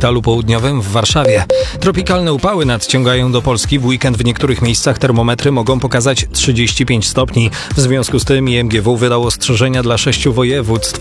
Szpitalu Południowym w Warszawie. Tropikalne upały nadciągają do Polski. W weekend w niektórych miejscach termometry mogą pokazać 35 stopni. W związku z tym IMGW wydał ostrzeżenia dla 6 województw.